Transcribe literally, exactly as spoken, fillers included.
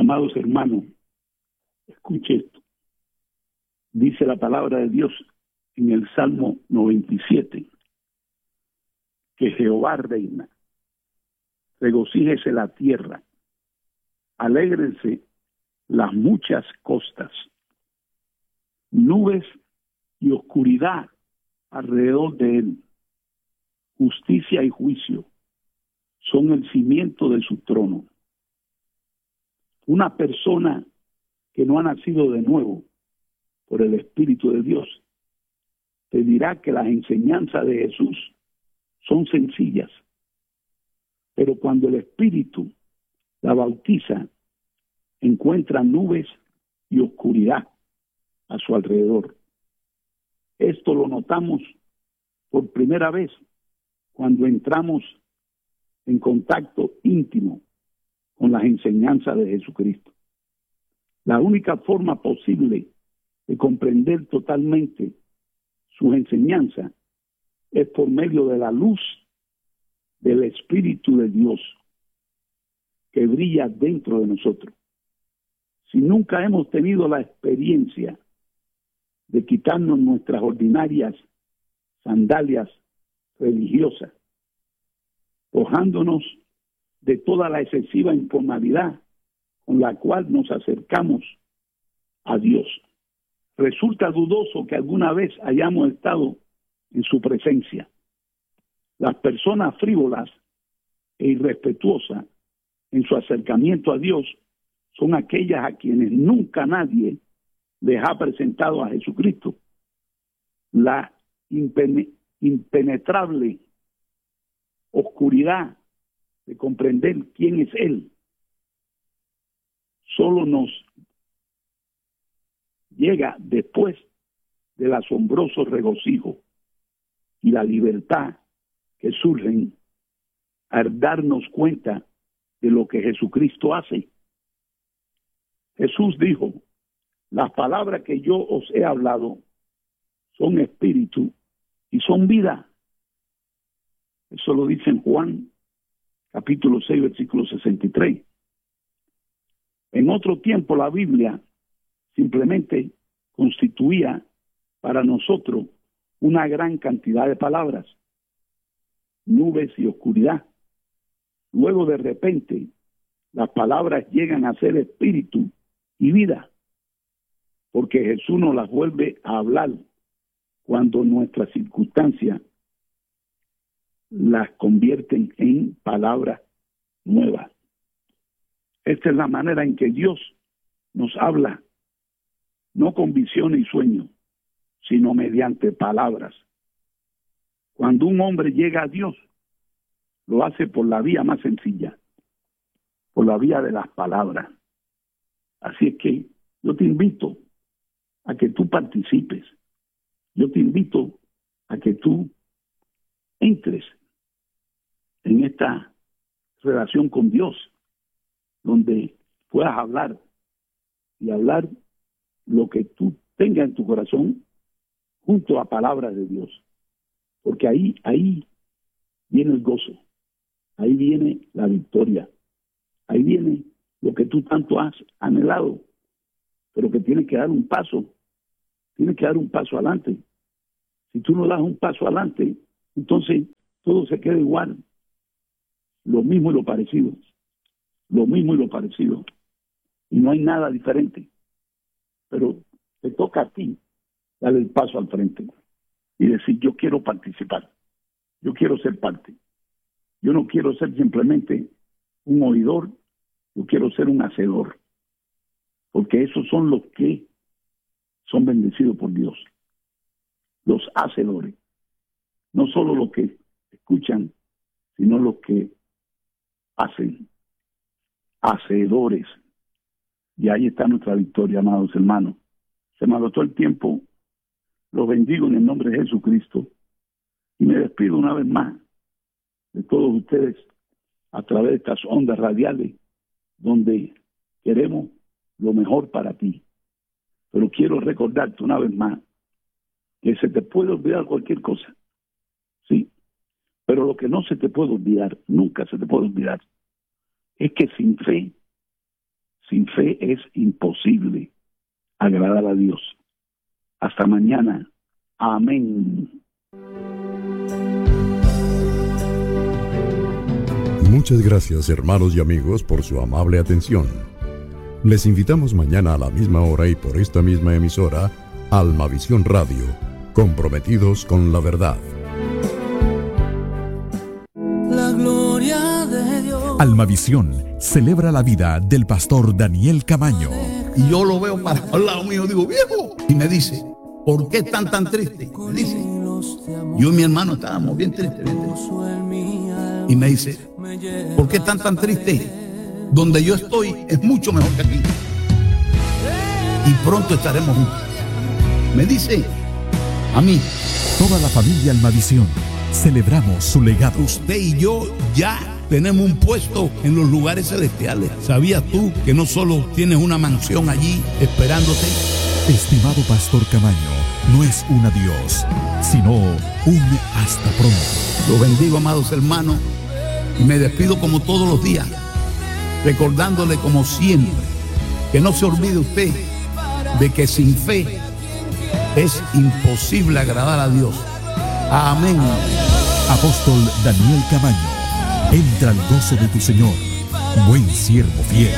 Amados hermanos, escuche esto. Dice la palabra de Dios en el Salmo noventa y siete, que Jehová reina, regocíjese la tierra, alégrense las muchas costas, nubes y oscuridad alrededor de él, justicia y juicio son el cimiento de su trono. Una persona que no ha nacido de nuevo por el Espíritu de Dios te dirá que las enseñanzas de Jesús son sencillas, pero cuando el Espíritu la bautiza, encuentra nubes y oscuridad a su alrededor. Esto lo notamos por primera vez cuando entramos en contacto íntimo con las enseñanzas de Jesucristo. La única forma posible de comprender totalmente sus enseñanzas es por medio de la luz del Espíritu de Dios que brilla dentro de nosotros. Si nunca hemos tenido la experiencia de quitarnos nuestras ordinarias sandalias religiosas, despojándonos de toda la excesiva informalidad con la cual nos acercamos a Dios, resulta dudoso que alguna vez hayamos estado en su presencia. Las personas frívolas e irrespetuosas en su acercamiento a Dios son aquellas a quienes nunca nadie les ha presentado a Jesucristo. La impene- impenetrable oscuridad de comprender quién es Él solo nos llega después del asombroso regocijo y la libertad que surgen al darnos cuenta de lo que Jesucristo hace. Jesús dijo: las palabras que yo os he hablado son espíritu y son vida. Eso lo dice en Juan, capítulo seis, versículo sesenta y tres. En otro tiempo la Biblia simplemente constituía para nosotros una gran cantidad de palabras, nubes y oscuridad. Luego de repente las palabras llegan a ser espíritu y vida, porque Jesús nos las vuelve a hablar cuando nuestras circunstancias las convierten en palabras nuevas. Esta es la manera en que Dios nos habla, no con visiones y sueños, sino mediante palabras. Cuando un hombre llega a Dios, lo hace por la vía más sencilla, por la vía de las palabras. Así es que yo te invito a que tú participes. Yo te invito a que tú entres en esta relación con Dios, donde puedas hablar y hablar lo que tú tengas en tu corazón junto a palabras de Dios, porque ahí, ahí viene el gozo, ahí viene la victoria, ahí viene lo que tú tanto has anhelado, pero que tienes que dar un paso, tienes que dar un paso adelante. Si tú no das un paso adelante, entonces todo se queda igual, lo mismo y lo parecido, lo mismo y lo parecido, y no hay nada diferente. Pero te toca a ti dar el paso al frente y decir: yo quiero participar, yo quiero ser parte, yo no quiero ser simplemente un oidor, yo quiero ser un hacedor, porque esos son los que son bendecidos por Dios, los hacedores, no solo los que escuchan, sino los que hacen, hacedores. Y ahí está nuestra victoria, amados hermanos. Se me agotó el tiempo. Los bendigo en el nombre de Jesucristo y me despido una vez más de todos ustedes a través de estas ondas radiales, donde queremos lo mejor para ti. Pero quiero recordarte una vez más que se te puede olvidar cualquier cosa, sí, pero lo que no se te puede olvidar, nunca se te puede olvidar, es que sin fe, Sin fe es imposible agradar a Dios. Hasta mañana. Amén. Muchas gracias, hermanos y amigos, por su amable atención. Les invitamos mañana a la misma hora y por esta misma emisora, Almavisión Radio, comprometidos con la verdad. La gloria de Dios. Almavisión celebra la vida del pastor Daniel Camaño. Y yo lo veo para al lado mío, digo, viejo, y me dice, ¿por qué están tan tristes? Me dice, yo y mi hermano estábamos bien tristes, bien tristes. Y me dice, ¿por qué están tan tristes? Donde yo estoy es mucho mejor que aquí. Y pronto estaremos juntos. Me dice a mí. Toda la familia Almavisión celebramos su legado. Usted y yo ya tenemos un puesto en los lugares celestiales. ¿Sabías tú que no solo tienes una mansión allí esperándote? Estimado pastor Camaño, no es un adiós, sino un hasta pronto. Lo bendigo, amados hermanos, y me despido como todos los días, recordándole como siempre que no se olvide usted de que sin fe es imposible agradar a Dios. Amén. Apóstol Daniel Camaño, entra al gozo de tu Señor, buen siervo fiel.